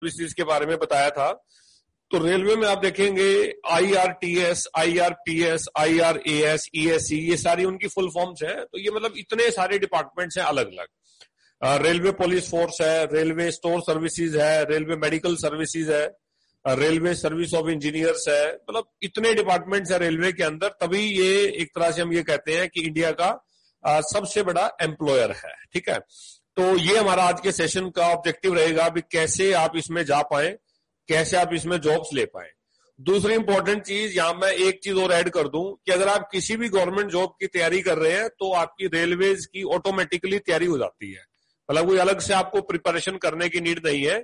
Services के बारे में बताया था। तो रेलवे में आप देखेंगे IRTS, IRPS, IRAS, ESC, ये सारी उनकी फुल फॉर्म्स हैं। तो ये मतलब इतने सारे डिपार्टमेंट्स हैं अलग अलग। रेलवे पुलिस फोर्स है, रेलवे स्टोर सर्विसेज है, रेलवे मेडिकल सर्विसेज है, रेलवे सर्विस ऑफ इंजीनियर्स है। मतलब इतने डिपार्टमेंट्स है रेलवे के अंदर, तभी ये एक तरह से हम ये कहते हैं कि इंडिया का सबसे बड़ा एम्प्लॉयर है। ठीक है, तो ये हमारा आज के सेशन का ऑब्जेक्टिव रहेगा भी कैसे आप इसमें जा पाए, कैसे आप इसमें जॉब्स ले पाए। दूसरी इंपॉर्टेंट चीज, यहां मैं एक चीज और ऐड कर दूं कि अगर आप किसी भी गवर्नमेंट जॉब की तैयारी कर रहे हैं तो आपकी रेलवेज की ऑटोमेटिकली तैयारी हो जाती है। मतलब कोई अलग से आपको प्रिपरेशन करने की नीड नहीं है।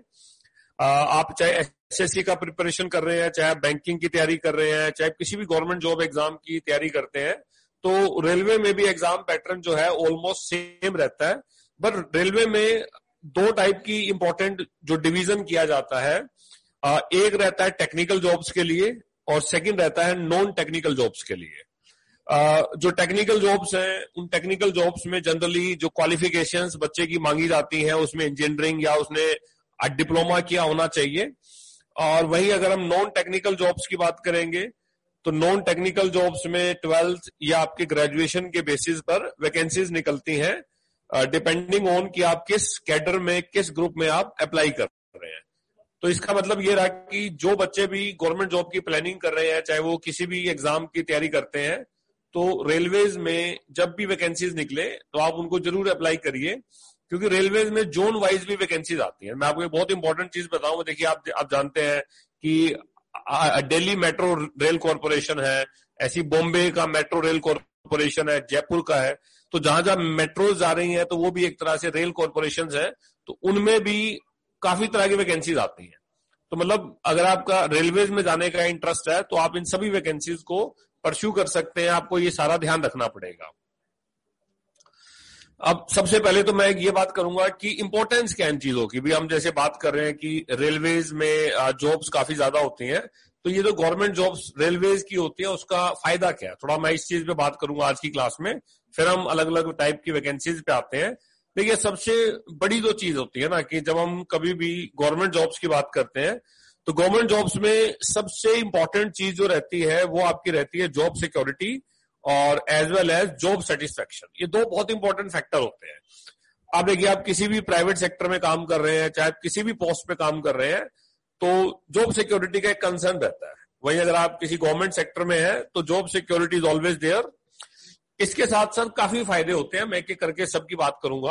आप चाहे SSC का प्रिपरेशन कर रहे हैं, चाहे बैंकिंग की तैयारी कर रहे हैं, चाहे किसी भी गवर्नमेंट जॉब एग्जाम की तैयारी करते हैं, तो रेलवे में भी एग्जाम पैटर्न जो है ऑलमोस्ट सेम रहता है। बट रेलवे में दो टाइप की इंपॉर्टेंट जो डिवीजन किया जाता है, एक रहता है टेक्निकल जॉब्स के लिए और सेकंड रहता है नॉन टेक्निकल जॉब्स के लिए। जो टेक्निकल जॉब्स हैं, उन टेक्निकल जॉब्स में जनरली जो क्वालिफिकेशंस बच्चे की मांगी जाती हैं उसमें इंजीनियरिंग या उसने डिप्लोमा किया होना चाहिए। और वही अगर हम नॉन टेक्निकल जॉब्स की बात करेंगे तो नॉन टेक्निकल जॉब्स में 12th या आपके ग्रेजुएशन के बेसिस पर वैकेंसीज निकलती हैं, डिपेंडिंग ऑन कि आप किस कैडर में, किस ग्रुप में आप अप्लाई कर रहे हैं। तो इसका मतलब ये रहा कि जो बच्चे भी गवर्नमेंट जॉब की प्लानिंग कर रहे हैं, चाहे वो किसी भी एग्जाम की तैयारी करते हैं, तो रेलवेज में जब भी वैकेंसीज निकले तो आप उनको जरूर अप्लाई करिए, क्योंकि रेलवेज में जोन वाइज भी वैकेंसीज आती है। मैं आपको एक बहुत इंपॉर्टेंट चीज बताऊं, देखिए आप जानते हैं कि दिल्ली मेट्रो रेल कॉर्पोरेशन है, ऐसी बॉम्बे का मेट्रो रेल कॉर्पोरेशन है, जयपुर का है। तो जहां जहां मेट्रोज जा रही हैं तो वो भी एक तरह से रेल कॉर्पोरेशन है, तो उनमें भी काफी तरह की वैकेंसीज आती हैं। तो मतलब अगर आपका रेलवेज में जाने का इंटरेस्ट है तो आप इन सभी वैकेंसीज को परस्यू कर सकते हैं। आपको ये सारा ध्यान रखना पड़ेगा। अब सबसे पहले तो मैं ये बात करूंगा कि इंपॉर्टेंस क्या इन चीजों की भी। हम जैसे बात कर रहे हैं कि रेलवेज में जॉब्स काफी ज्यादा होती हैं, तो ये जो गवर्नमेंट जॉब्स रेलवेज की होती है उसका फायदा क्या है, थोड़ा मैं इस चीज पे बात करूंगा आज की क्लास में। फिर हम अलग अलग टाइप की वैकेंसीज पे आते हैं। देखिए, सबसे बड़ी जो चीज होती है ना कि जब हम कभी भी गवर्नमेंट जॉब्स की बात करते हैं तो गवर्नमेंट जॉब्स में सबसे इंपॉर्टेंट चीज जो रहती है वो आपकी रहती है जॉब सिक्योरिटी और as well as job satisfaction. ये दो बहुत इंपॉर्टेंट फैक्टर होते हैं। आप देखिए, आप किसी भी प्राइवेट सेक्टर में काम कर रहे हैं, चाहे आप किसी भी पोस्ट पे काम कर रहे हैं, तो जॉब सिक्योरिटी का एक कंसर्न रहता है। वहीं अगर आप किसी गवर्नमेंट सेक्टर में हैं तो job security is always there. इसके साथ साथ काफी फायदे होते हैं, मैं एक एक करके सबकी बात करूंगा।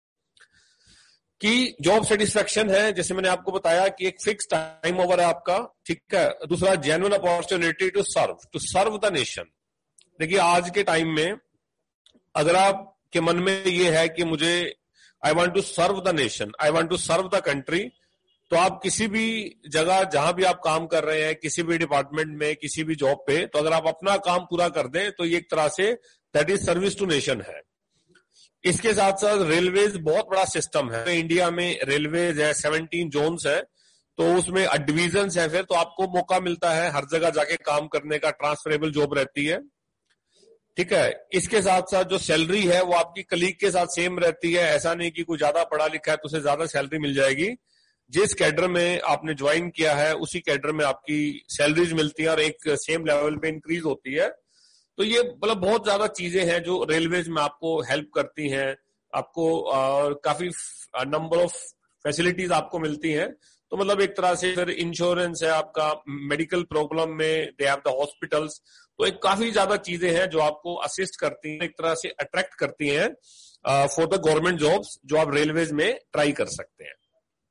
कि जॉब सेटिस्फेक्शन है, जैसे मैंने आपको बताया कि एक फिक्स टाइम ओवर है आपका, ठीक है। दूसरा, genuine opportunity to serve the nation. देखिए, आज के टाइम में अगर आपके मन में ये है कि मुझे I want to serve the nation, I want to serve the country, तो आप किसी भी जगह जहां भी आप काम कर रहे हैं, किसी भी डिपार्टमेंट में, किसी भी जॉब पे, तो अगर आप अपना काम पूरा कर दें तो ये एक तरह say that is service to nation है। इसके साथ साथ रेलवेज बहुत बड़ा सिस्टम है। तो इंडिया में रेलवेज है, 17 जोन्स है, तो उसमें डिवीजन है। फिर तो आपको मौका मिलता है हर जगह जाके काम करने का, ट्रांसफरेबल जॉब रहती है, ठीक है। इसके साथ साथ जो सैलरी है वो आपकी कलीग के साथ सेम रहती है। ऐसा नहीं कि कोई ज्यादा पढ़ा लिखा है तो उसे ज्यादा सैलरी मिल जाएगी। जिस कैडर में आपने ज्वाइन किया है उसी कैडर में आपकी सैलरीज मिलती है और एक सेम लेवल पे इंक्रीज होती है। तो ये मतलब बहुत ज्यादा चीजें हैं जो रेलवेज में आपको हेल्प करती हैं। आपको काफी नंबर ऑफ फैसिलिटीज आपको मिलती हैं। तो मतलब एक तरह से फिर इंश्योरेंस है आपका, मेडिकल प्रॉब्लम में दे हैव द हॉस्पिटल्स। तो एक काफी ज्यादा चीजें हैं जो आपको असिस्ट करती हैं, एक तरह से अट्रैक्ट करती हैं फॉर द गवर्नमेंट जॉब्स, जो आप रेलवेज में ट्राई कर सकते हैं।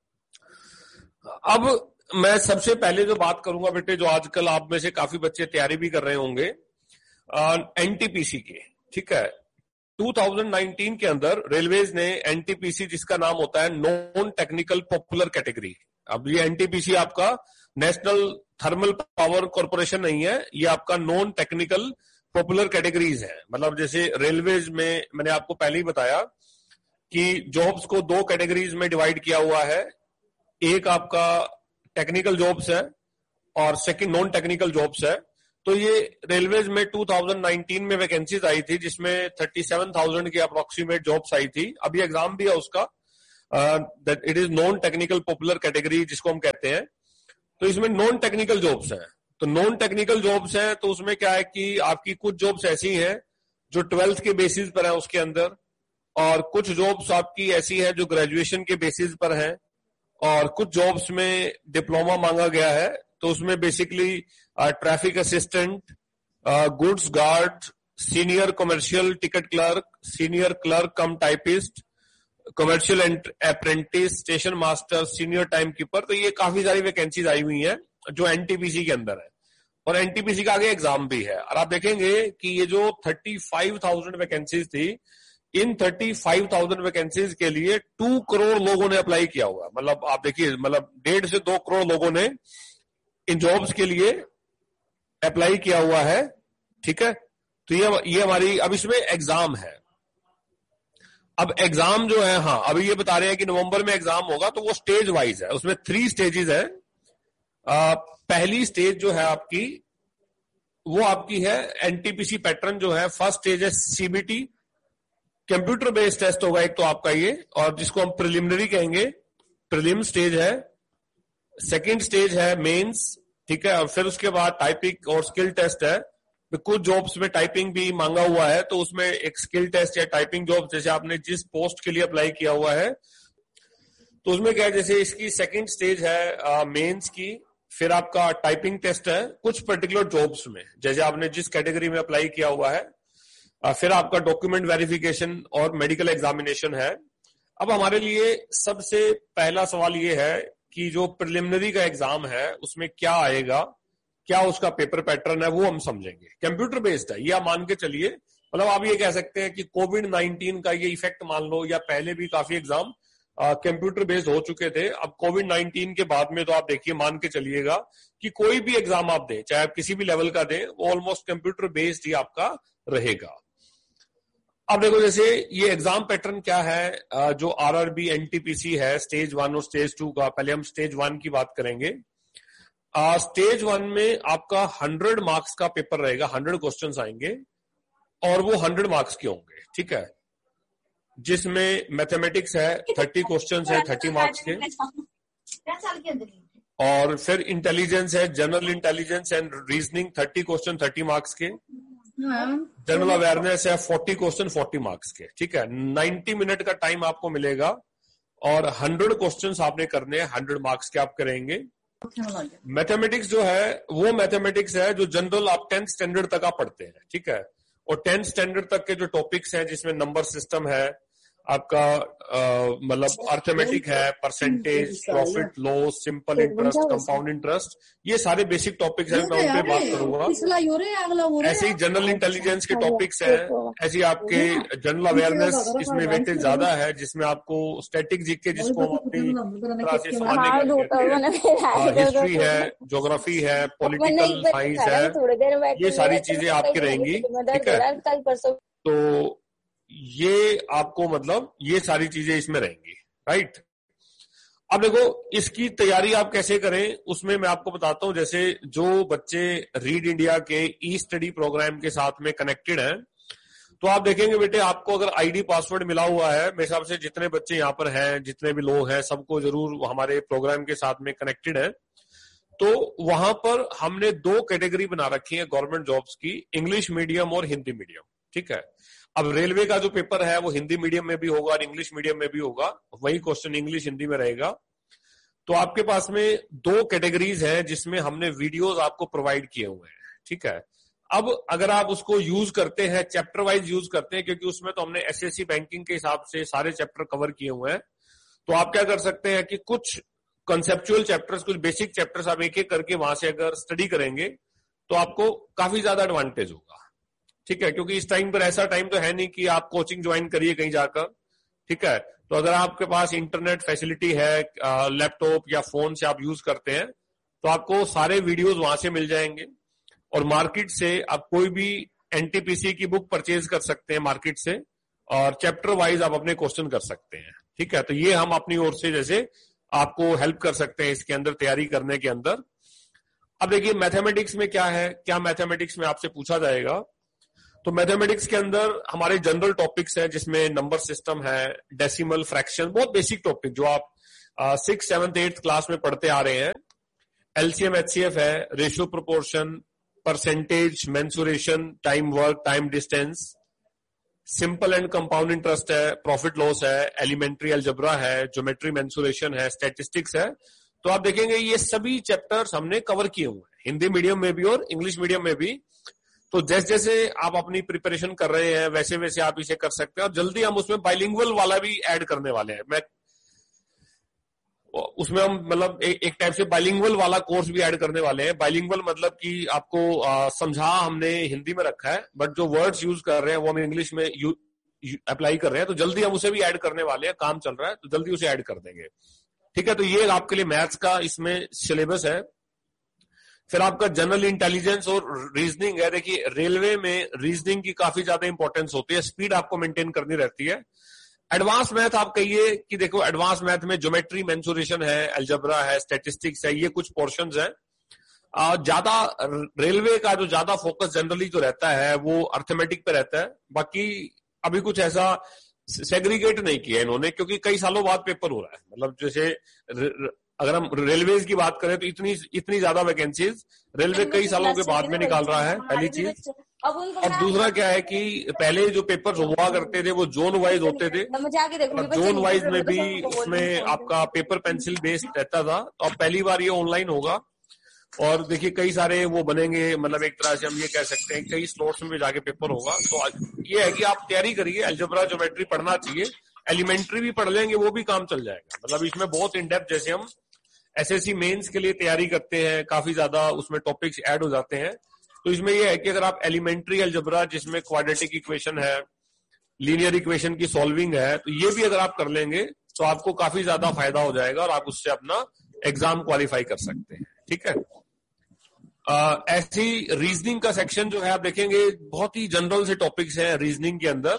अब मैं सबसे पहले जो बात करूंगा बेटे, जो आजकल आप में से काफी बच्चे तैयारी भी कर रहे होंगे NTPC के, ठीक है। 2019 के अंदर रेलवेज ने NTPC, जिसका नाम होता है नॉन टेक्निकल पॉपुलर कैटेगरी। अब ये NTPC आपका नेशनल थर्मल पावर कॉर्पोरेशन नहीं है, ये आपका नॉन टेक्निकल पॉपुलर कैटेगरीज है। मतलब जैसे रेलवेज में मैंने आपको पहले ही बताया कि जॉब्स को दो कैटेगरीज में डिवाइड किया हुआ है। एक आपका टेक्निकल जॉब्स है और सेकंड नॉन टेक्निकल जॉब्स है। तो ये रेलवेज में 2019 में वैकेंसीज आई थी जिसमें 37,000 की अप्रोक्सीमेट जॉब्स आई थी। अभी एग्जाम भी है उसका, that it is non technical popular category जिसको हम कहते हैं। तो इसमें नॉन टेक्निकल जॉब्स हैं। तो नॉन टेक्निकल जॉब्स हैं तो उसमें क्या है कि आपकी कुछ जॉब्स ऐसी हैं जो 12th के बेसिस पर है उसके अंदर, और कुछ जॉब्स आपकी ऐसी है जो ग्रेजुएशन के बेसिस पर है, और कुछ जॉब्स में डिप्लोमा मांगा गया है। तो उसमें basically traffic assistant, goods guard, senior commercial ticket clerk, senior clerk कम typist, commercial apprentice, station master, senior time keeper. तो ये काफी सारी वैकेंसीज आई हुई हैं जो एनटीपीसी के अंदर है, और एनटीपीसी का आगे एग्जाम भी है। और आप देखेंगे कि ये जो 35,000 वैकेंसीज थी, इन 35,000 वैकेंसीज के लिए 2 करोड़ लोगों ने अप्लाई किया हुआ है। मतलब आप देखिए, मतलब 1.5 से 2 करोड़ लोगों ने इन जॉब्स के लिए अप्लाई किया हुआ है। ठीक है, तो ये हमारी, अब इसमें एग्जाम है। अब एग्जाम जो है, हाँ अभी ये बता रहे हैं कि नवंबर में एग्जाम होगा, तो वो स्टेज वाइज है। उसमें 3 स्टेजेस है। पहली स्टेज जो है आपकी, वो आपकी है एनटीपीसी पैटर्न जो है। फर्स्ट स्टेज है सीबीटी, कंप्यूटर बेस्ड टेस्ट होगा एक तो आपका ये, और जिसको हम प्रिलिमिनरी कहेंगे, प्रिलिम स्टेज है। सेकंड स्टेज है मेंस, ठीक है, और फिर उसके बाद टाइपिंग और स्किल टेस्ट है। तो कुछ जॉब्स में टाइपिंग भी मांगा हुआ है, तो उसमें एक स्किल टेस्ट या टाइपिंग जॉब, जैसे आपने जिस पोस्ट के लिए अप्लाई किया हुआ है, तो उसमें क्या है, जैसे इसकी सेकंड स्टेज है मेंस की, फिर आपका टाइपिंग टेस्ट है कुछ पर्टिकुलर जॉब्स में, जैसे आपने जिस कैटेगरी में अप्लाई किया हुआ है, फिर आपका डॉक्यूमेंट वेरिफिकेशन और मेडिकल एग्जामिनेशन है। अब हमारे लिए सबसे पहला सवाल ये है कि जो प्रिलिमिनरी का एग्जाम है उसमें क्या आएगा, क्या उसका पेपर पैटर्न है, वो हम समझेंगे। कंप्यूटर बेस्ड है ये, आप मान के चलिए, मतलब आप ये कह सकते हैं कि कोविड-19 का ये इफेक्ट मान लो, या पहले भी काफी एग्जाम कंप्यूटर बेस्ड हो चुके थे। अब कोविड-19 के बाद में तो आप देखिए, मान के चलिएगा कि कोई भी एग्जाम आप दें, चाहे आप किसी भी लेवल का दें, वो ऑलमोस्ट कंप्यूटर बेस्ड ही आपका रहेगा। अब देखो, जैसे ये एग्जाम पैटर्न क्या है, जो आरआरबी एनटीपीसी है, स्टेज 1 और स्टेज 2 का। पहले हम स्टेज 1 की बात करेंगे। स्टेज 1 में आपका 100 मार्क्स का पेपर रहेगा, 100 क्वेश्चंस आएंगे, और वो 100 मार्क्स के होंगे। ठीक है, जिसमें मैथमेटिक्स है 30 क्वेश्चंस है 30 मार्क्स के, और फिर इंटेलिजेंस है, general intelligence and reasoning 30 question 30 marks के, जनरल अवेयरनेस है 40 क्वेश्चन 40 मार्क्स के। ठीक है, 90 मिनट का टाइम आपको मिलेगा, और 100 क्वेश्चंस आपने करने हैं, 100 मार्क्स के आप करेंगे। मैथमेटिक्स जो है वो मैथमेटिक्स है जो जनरल आप 10th स्टैंडर्ड तक आप पढ़ते हैं। ठीक है, और 10th स्टैंडर्ड तक के जो टॉपिक्स हैं, जिसमें नंबर सिस्टम है आपका, मतलब अर्थमेटिक है, percentage, profit loss, simple interest, compound interest, ये सारे बेसिक टॉपिक्स हैं, मैं उन पे बात करूंगा। ऐसे ही जनरल इंटेलिजेंस के टॉपिक्स हैं, ऐसे आपके जनरल अवेयरनेस, इसमें वेटेज ज्यादा है, जिसमें आपको स्टैटिक जीके, जिसको हम अपनी तरह से समझने, हिस्ट्री है, ज्योग्राफी है, पॉलिटिकल साइंस है, ये सारी चीजें आपकी रहेंगी। ठीक है, तो ये आपको, मतलब ये सारी चीजें इसमें रहेंगी, राइट। अब देखो, इसकी तैयारी आप कैसे करें, उसमें मैं आपको बताता हूं। जैसे जो बच्चे रीड इंडिया के ई स्टडी प्रोग्राम के साथ में कनेक्टेड हैं, तो आप देखेंगे बेटे, आपको अगर आईडी पासवर्ड मिला हुआ है, मेरे हिसाब से जितने बच्चे यहाँ पर हैं, जितने भी लोग हैं, सबको जरूर हमारे प्रोग्राम के साथ में कनेक्टेड है। तो वहां पर हमने 2 कैटेगरी बना रखी है गवर्नमेंट जॉब्स की, इंग्लिश मीडियम और हिंदी मीडियम। ठीक है, अब रेलवे का जो पेपर है वो हिंदी मीडियम में भी होगा और इंग्लिश मीडियम में भी होगा, वही क्वेश्चन इंग्लिश हिंदी में रहेगा। तो आपके पास में 2 कैटेगरीज हैं जिसमें हमने वीडियोस आपको प्रोवाइड किए हुए हैं। ठीक है, अब अगर आप उसको यूज करते हैं, चैप्टर वाइज यूज करते हैं, क्योंकि उसमें तो हमने एसएससी बैंकिंग के हिसाब से सारे चैप्टर कवर किए हुए हैं, तो आप क्या कर सकते हैं कि कुछ कंसेप्चुअल चैप्टर्स, कुछ बेसिक चैप्टर्स आप एक एक करके वहां से अगर स्टडी करेंगे तो आपको काफी ज्यादा एडवांटेज होगा। ठीक है, क्योंकि इस टाइम पर ऐसा टाइम तो है नहीं कि आप कोचिंग ज्वाइन करिए कहीं जाकर। ठीक है, तो अगर आपके पास इंटरनेट फैसिलिटी है, लैपटॉप या फोन से आप यूज करते हैं, तो आपको सारे वीडियोस वहां से मिल जाएंगे, और मार्केट से आप कोई भी एनटीपीसी की बुक परचेज कर सकते हैं मार्केट से, और चैप्टर वाइज आप अपने क्वेश्चन कर सकते हैं। ठीक है, तो ये हम अपनी ओर से जैसे आपको हेल्प कर सकते हैं इसके अंदर तैयारी करने के अंदर। अब देखिए मैथमेटिक्स में क्या है, क्या मैथमेटिक्स में आपसे पूछा जाएगा, तो मैथमेटिक्स के अंदर हमारे जनरल टॉपिक्स हैं जिसमें नंबर सिस्टम है, डेसिमल, फ्रैक्शन, बहुत बेसिक टॉपिक जो आप 6th, 7th, 8th क्लास में पढ़ते आ रहे हैं। एलसीएम, एचसीएफ है, ratio proportion, percentage, mensuration, time work, time distance, simple and compound interest है, प्रॉफिट लॉस है, एलिमेंट्री अलजेब्रा है, ज्योमेट्री, मेंसुरेशन है, स्टैटिस्टिक्स है। तो आप देखेंगे ये सभी चैप्टर्स हमने कवर किए हुए हैं, हिंदी मीडियम में भी और इंग्लिश मीडियम में भी। तो जैसे जैसे आप अपनी प्रिपरेशन कर रहे हैं वैसे वैसे आप इसे कर सकते हैं, और जल्दी हम उसमें बाइलिंगुअल वाला भी ऐड करने वाले हैं। उसमें हम मतलब एक टाइप से बाइलिंगुअल वाला कोर्स भी ऐड करने वाले हैं। बाइलिंगुअल मतलब कि आपको समझा हमने हिंदी में रखा है, बट जो वर्ड्स यूज कर रहे हैं वो हम इंग्लिश में अप्लाई कर रहे हैं, तो जल्दी हम उसे भी ऐड करने वाले हैं। काम चल रहा है तो जल्दी उसे ऐड कर देंगे, ठीक है। तो ये आपके लिए मैथ्स का इसमें सिलेबस है। फिर आपका जनरल इंटेलिजेंस और रीजनिंग है। देखिए रेलवे में रीजनिंग की काफी ज्यादा इंपॉर्टेंस होती है, स्पीड आपको मेंटेन करनी रहती है। एडवांस मैथ आप कहिए कि देखो एडवांस मैथ में ज्योमेट्री, मेंसुरेशन है, अलजेब्रा है, स्टैटिस्टिक्स है, ये कुछ पोर्शंस हैं। ज्यादा रेलवे का जो ज्यादा फोकस जनरली जो रहता है वो अर्थमेटिक पे रहता है। बाकी अभी कुछ ऐसा सेग्रीगेट नहीं किया इन्होंने, क्योंकि कई सालों बाद पेपर हो रहा है। मतलब जैसे अगर हम रेलवेज की बात करें तो इतनी ज्यादा वैकेंसीज रेलवे कई सालों के बाद में निकाल रहा है, पहली चीज। और दूसरा क्या है कि पहले जो पेपर हुआ करते थे वो जोन वाइज होते थे, जोन वाइज में भी उसमें आपका पेपर पेंसिल बेस्ड रहता था। तो अब पहली बार ये ऑनलाइन होगा, और देखिए कई सारे वो बनेंगे, मतलब एक तरह से हम ये कह सकते हैं कई स्लॉट्स में भी जाके पेपर होगा। तो ये है कि आप तैयारी करिए, अलजेब्रा, ज्योमेट्री पढ़ना चाहिए, एलिमेंट्री भी पढ़ लेंगे वो भी काम चल जाएगा। मतलब इसमें बहुत इन डेप्थ, जैसे हम एसएससी मेंस के लिए तैयारी करते हैं, काफी ज्यादा उसमें टॉपिक्स ऐड हो जाते हैं। तो इसमें यह है कि अगर आप एलिमेंट्री अलजेब्रा जिसमें क्वाड्रेटिक इक्वेशन है, लीनियर इक्वेशन की सॉल्विंग है, तो ये भी अगर आप कर लेंगे तो आपको काफी ज्यादा फायदा हो जाएगा और आप उससे अपना एग्जाम क्वालिफाई कर सकते हैं, ठीक है। ऐसी रीजनिंग का सेक्शन जो है आप देखेंगे बहुत ही जनरल से टॉपिक्स हैं रीजनिंग के अंदर।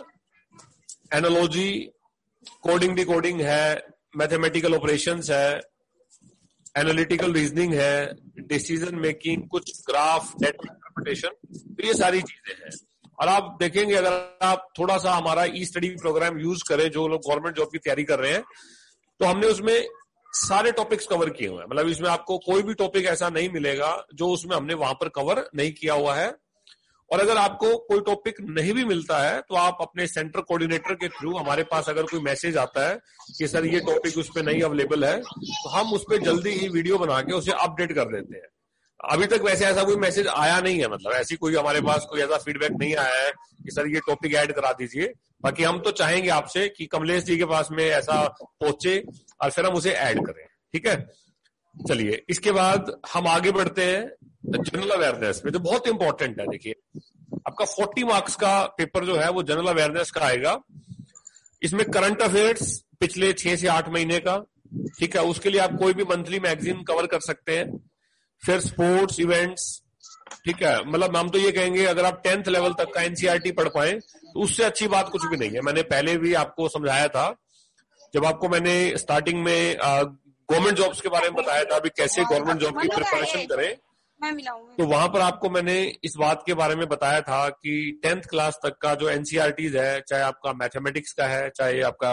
एनालॉजी, कोडिंग डिकोडिंग है, मैथमेटिकल ऑपरेशंस है, एनालिटिकल रीजनिंग है, डिसीजन मेकिंग, कुछ ग्राफ, डेटा इंटरप्रिटेशन, तो ये सारी चीजें हैं। और आप देखेंगे अगर आप थोड़ा सा हमारा ई स्टडी प्रोग्राम यूज करें, जो लोग गवर्नमेंट जॉब की तैयारी कर रहे हैं, तो हमने उसमें सारे टॉपिक्स कवर किए हुए हैं। मतलब इसमें आपको कोई भी टॉपिक ऐसा नहीं मिलेगा जो उसमें हमने वहां पर कवर नहीं किया हुआ है। और अगर आपको कोई टॉपिक नहीं भी मिलता है तो आप अपने सेंटर कोऑर्डिनेटर के थ्रू, हमारे पास अगर कोई मैसेज आता है कि सर ये टॉपिक उस पर नहीं अवेलेबल है, तो हम उस पर जल्दी ही वीडियो बना के उसे अपडेट कर देते हैं। अभी तक वैसे ऐसा कोई मैसेज आया नहीं है, मतलब ऐसी कोई हमारे पास कोई ऐसा फीडबैक नहीं आया है कि सर ये टॉपिक ऐड करा दीजिए। बाकी हम तो चाहेंगे आपसे कि कमलेश जी के पास में ऐसा पहुंचे और फिर हम उसे ऐड करें, ठीक है। चलिए इसके बाद हम आगे बढ़ते हैं जनरल अवेयरनेस में, जो बहुत इंपॉर्टेंट है। देखिए आपका 40 मार्क्स का पेपर जो है वो जनरल अवेयरनेस का आएगा। इसमें करंट अफेयर्स पिछले 6 से 8 महीने का, ठीक है, उसके लिए आप कोई भी मंथली मैगजीन कवर कर सकते हैं। फिर स्पोर्ट्स इवेंट्स, ठीक है, मतलब हम तो ये कहेंगे अगर आप 10th लेवल तक का एनसीईआरटी पढ़ पाए तो उससे अच्छी बात कुछ भी नहीं है। मैंने पहले भी आपको समझाया था, जब आपको मैंने स्टार्टिंग में गवर्नमेंट जॉब्स के बारे में बताया था, अभी कैसे गवर्नमेंट जॉब की प्रिपरेशन करें, तो वहां पर आपको मैंने इस बात के बारे में बताया था कि 10th क्लास तक का जो एनसीईआरटीज है, चाहे आपका मैथमेटिक्स का है, चाहे आपका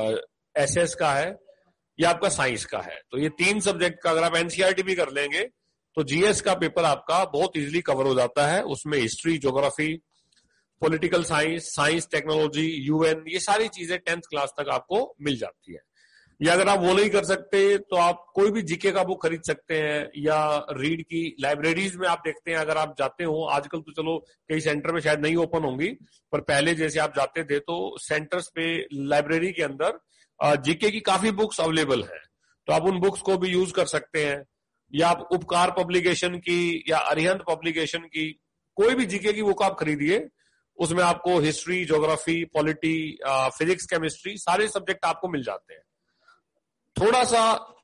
एसएस का है या आपका साइंस का है, तो ये 3 सब्जेक्ट का अगर आप एनसीईआरटी भी कर लेंगे तो जीएस का पेपर आपका बहुत इजीली कवर हो जाता है। उसमें history, geography, political science, science, technology, UN, ये सारी चीजें 10th क्लास तक आपको मिल जाती है। या अगर आप वो नहीं कर सकते तो आप कोई भी जीके का बुक खरीद सकते हैं, या रीड की लाइब्रेरीज में आप देखते हैं, अगर आप जाते हो, आजकल तो चलो कई सेंटर में शायद नहीं ओपन होंगी, पर पहले जैसे आप जाते थे तो सेंटर्स पे लाइब्रेरी के अंदर जीके की काफी बुक्स अवेलेबल है, तो आप उन बुक्स को भी यूज कर सकते हैं। या आप उपकार पब्लिकेशन की या अरिहंत पब्लिकेशन की कोई भी जीके की बुक आप खरीदिए, उसमें आपको history, geography, polity, physics, chemistry, सारे सब्जेक्ट आपको मिल जाते हैं। थोड़ा सा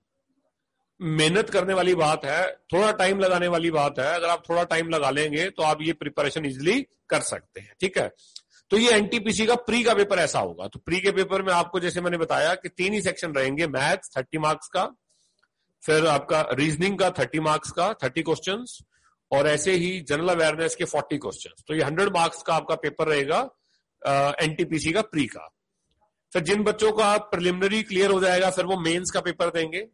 मेहनत करने वाली बात है, थोड़ा टाइम लगाने वाली बात है। अगर आप थोड़ा टाइम लगा लेंगे तो आप ये प्रिपरेशन इजिली कर सकते हैं, ठीक है। तो ये एनटीपीसी का प्री का पेपर ऐसा होगा। तो प्री के पेपर में आपको जैसे मैंने बताया कि 3 ही सेक्शन रहेंगे, मैथ्स 30 मार्क्स का, फिर आपका रीजनिंग का 30 मार्क्स का 30 क्वेश्चंस, और ऐसे ही जनरल अवेयरनेस के 40 क्वेश्चंस। तो ये 100 मार्क्स का आपका पेपर रहेगा एनटीपीसी का प्री का। फिर जिन बच्चों का प्रिलिमिनरी क्लियर हो जाएगा फिर वो मेंस का पेपर देंगे।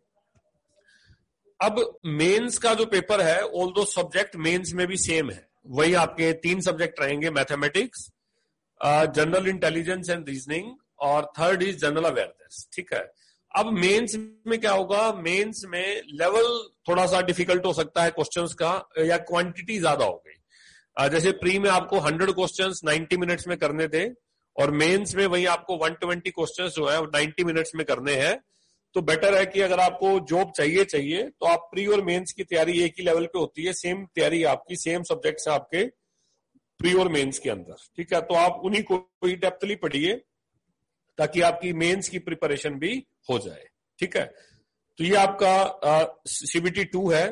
अब मेंस का जो पेपर है ऑल दो सब्जेक्ट मेंस में भी सेम है, वही आपके 3 सब्जेक्ट रहेंगे, mathematics, general intelligence and reasoning, और थर्ड इज जनरल अवेयरनेस। ठीक है। अब मेंस में क्या होगा, मेंस में लेवल थोड़ा सा डिफिकल्ट हो सकता है क्वेश्चंस का, या क्वांटिटी ज्यादा हो गई। जैसे प्री में आपको 100 क्वेश्चंस 90 मिनट्स में करने थे, और मेंस में वही आपको 120 क्वेश्चंस जो है 90 मिनट्स में करने हैं। तो बेटर है कि अगर आपको जॉब चाहिए तो आप प्री और मेंस की तैयारी एक ही लेवल पे होती है, सेम तैयारी आपकी, सेम सब्जेक्ट्स है आपके प्री और मेंस के अंदर। ठीक है। तो आप उन्हीं को ही डेप्थली पढ़िए ताकि आपकी मेंस की प्रिपरेशन भी हो जाए। ठीक है। तो ये आपका सीबीटी 2 है।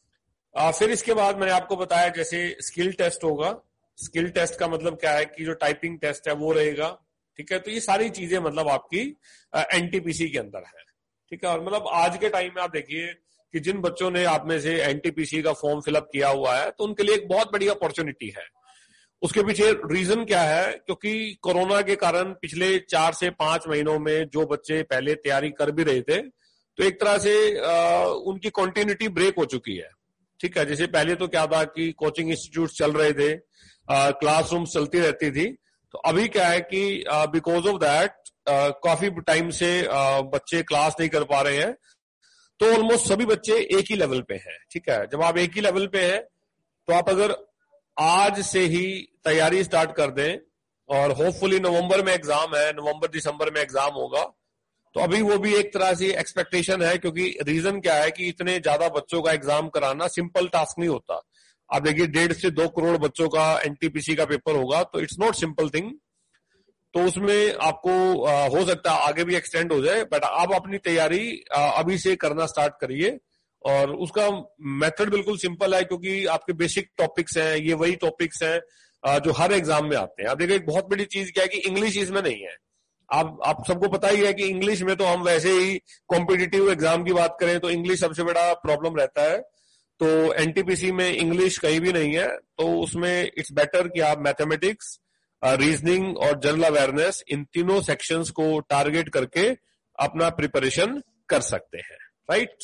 फिर इसके बाद मैंने आपको बताया जैसे स्किल टेस्ट होगा। स्किल टेस्ट का मतलब क्या है कि जो टाइपिंग टेस्ट है वो रहेगा। ठीक है। तो ये सारी चीजें मतलब आपकी एनटीपीसी के अंदर है। ठीक है। और मतलब आज के टाइम में आप देखिए कि जिन बच्चों ने आप में से एनटीपीसी का फॉर्म फिलअप किया हुआ है तो उनके लिए एक बहुत बड़ी अपॉर्चुनिटी है। उसके पीछे रीजन क्या है, क्योंकि कोरोना के कारण पिछले 4 से 5 महीनों में जो बच्चे पहले तैयारी कर भी रहे थे तो एक तरह से उनकी कंटिन्यूटी ब्रेक हो चुकी है। ठीक है। जैसे पहले तो क्या था कि कोचिंग इंस्टीट्यूट चल रहे थे, क्लासरूम चलती रहती थी। तो अभी क्या है कि बिकॉज ऑफ दैट काफी टाइम से बच्चे क्लास नहीं कर पा रहे हैं, तो ऑलमोस्ट सभी बच्चे एक ही लेवल पे हैं। ठीक है। जब आप एक ही लेवल पे हैं तो आप अगर आज से ही तैयारी स्टार्ट कर दें, और होपफुली नवंबर में एग्जाम है, नवंबर दिसंबर में एग्जाम होगा, तो अभी वो भी एक तरह से एक्सपेक्टेशन है। क्योंकि रीजन क्या है कि इतने ज्यादा बच्चों का एग्जाम कराना सिंपल टास्क नहीं होता। आप देखिए 1.5 से 2 करोड़ बच्चों का एनटीपीसी का पेपर होगा, तो इट्स नॉट सिंपल थिंग। तो उसमें आपको हो सकता है आगे भी एक्सटेंड हो जाए, बट आप अपनी तैयारी अभी से करना स्टार्ट करिए। और उसका मेथड बिल्कुल सिंपल है, क्योंकि आपके बेसिक टॉपिक्स हैं, ये वही टॉपिक्स हैं जो हर एग्जाम में आते हैं। आप देखिए एक बहुत बड़ी चीज क्या है कि इंग्लिश इसमें नहीं है। आप सबको पता ही है कि इंग्लिश में तो हम वैसे ही कॉम्पिटिटिव एग्जाम की बात करें तो इंग्लिश सबसे बड़ा प्रॉब्लम रहता है। तो एनटीपीसी में इंग्लिश कहीं भी नहीं है, तो उसमें इट्स बेटर कि आप मैथमेटिक्स, रीजनिंग और जनरल अवेयरनेस, इन तीनों सेक्शंस को टारगेट करके अपना प्रिपरेशन कर सकते हैं। राइट।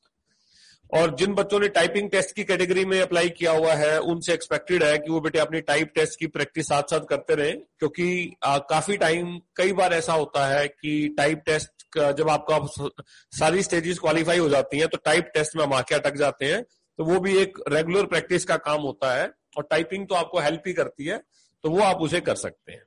और जिन बच्चों ने टाइपिंग टेस्ट की कैटेगरी में अप्लाई किया हुआ है उनसे एक्सपेक्टेड है कि वो बेटे अपनी टाइप टेस्ट की प्रैक्टिस साथ साथ करते रहें, क्योंकि काफी टाइम कई बार ऐसा होता है कि टाइप टेस्ट जब आपका सारी स्टेजेस क्वालिफाई हो जाती हैं तो टाइप टेस्ट में हम आके अटक जाते हैं। तो वो भी एक रेगुलर प्रैक्टिस का काम होता है, और टाइपिंग तो आपको हेल्प ही करती है, तो वो आप उसे कर सकते हैं।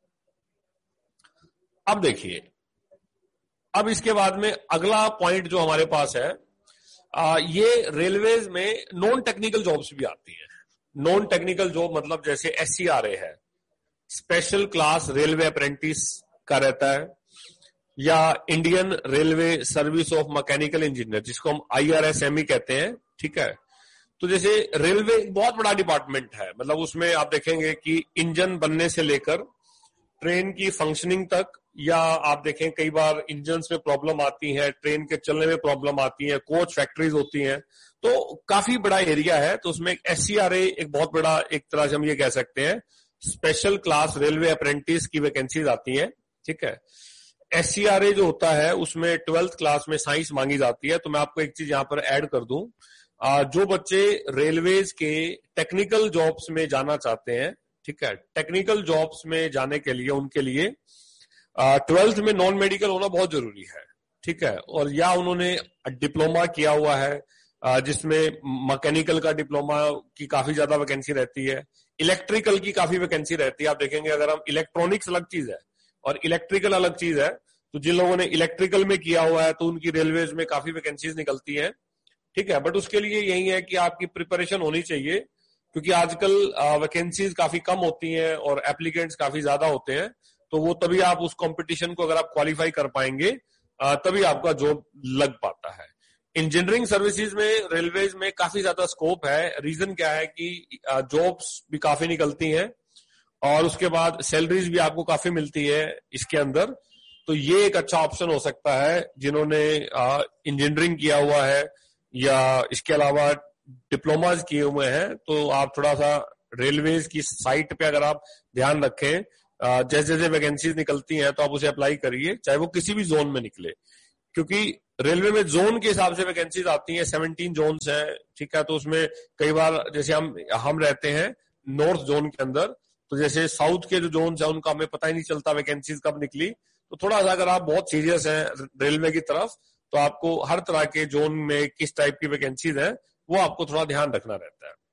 अब देखिए, अब इसके बाद में अगला पॉइंट जो हमारे पास है, ये रेलवेज में नॉन टेक्निकल जॉब्स भी आती हैं। नॉन टेक्निकल जॉब मतलब जैसे एससीआरए है, स्पेशल क्लास रेलवे अप्रेंटिस का रहता है, या Indian railway service of mechanical engineer, जिसको हम IRSME कहते हैं। ठीक है। तो जैसे रेलवे एक बहुत बड़ा डिपार्टमेंट है, मतलब उसमें आप देखेंगे कि इंजन बनने से लेकर ट्रेन की फंक्शनिंग तक, या आप देखें कई बार इंजन्स में प्रॉब्लम आती है, ट्रेन के चलने में प्रॉब्लम आती है, कोच फैक्ट्रीज होती हैं, तो काफी बड़ा एरिया है। तो उसमें एससीआरए एक बहुत बड़ा, एक तरह से हम ये कह सकते हैं, स्पेशल क्लास रेलवे अप्रेंटिस की वैकेंसीज आती है। ठीक है। एससीआरए जो होता है उसमें 12th क्लास में साइंस मांगी जाती है। तो मैं आपको एक चीज यहां पर ऐड कर दूं, जो बच्चे रेलवेज के टेक्निकल जॉब्स में जाना चाहते हैं, ठीक है, टेक्निकल जॉब्स में जाने के लिए उनके लिए 12th में नॉन मेडिकल होना बहुत जरूरी है। ठीक है। और या उन्होंने डिप्लोमा किया हुआ है, जिसमें मैकेनिकल का डिप्लोमा की काफी ज्यादा वैकेंसी रहती है, इलेक्ट्रिकल की काफी वैकेंसी रहती है। आप देखेंगे अगर हम इलेक्ट्रॉनिक्स अलग चीज है और इलेक्ट्रिकल अलग चीज है, तो जिन लोगों ने इलेक्ट्रिकल में किया हुआ है तो उनकी रेलवेज में काफी वैकेंसीज निकलती है। ठीक है। बट उसके लिए यही है कि आपकी प्रिपरेशन होनी चाहिए, क्योंकि आजकल वैकेंसीज काफी कम होती हैं और एप्लीकेंट्स काफी ज्यादा होते हैं। तो वो तभी आप उस कंपटीशन को अगर आप क्वालिफाई कर पाएंगे तभी आपका जॉब लग पाता है। इंजीनियरिंग सर्विसेज में रेलवेज में काफी ज्यादा स्कोप है। रीजन क्या है कि जॉब्स भी काफी निकलती हैं और उसके बाद सैलरीज भी आपको काफी मिलती है इसके अंदर। तो ये एक अच्छा ऑप्शन हो सकता है जिन्होंने इंजीनियरिंग किया हुआ है, या इसके अलावा डिप्लोमाज किए हुए हैं तो आप थोड़ा सा रेलवेज की साइट पे अगर आप ध्यान रखें, जैसे जैसे वैकेंसीज निकलती हैं तो आप उसे अप्लाई करिए, चाहे वो किसी भी जोन में निकले, क्योंकि रेलवे में जोन के हिसाब से वैकेंसीज आती हैं। 17 जोन्स हैं, ठीक है। तो उसमें कई बार जैसे हम रहते हैं नॉर्थ जोन के अंदर, तो जैसे साउथ के जो जोन्स हैं उनका हमें पता ही नहीं चलता वैकेंसीज कब निकली। तो थोड़ा सा अगर आप बहुत सीरियस हैं रेलवे की तरफ तो आपको हर तरह के जोन में किस टाइप की वैकेंसीज है वो आपको थोड़ा ध्यान रखना रहता है।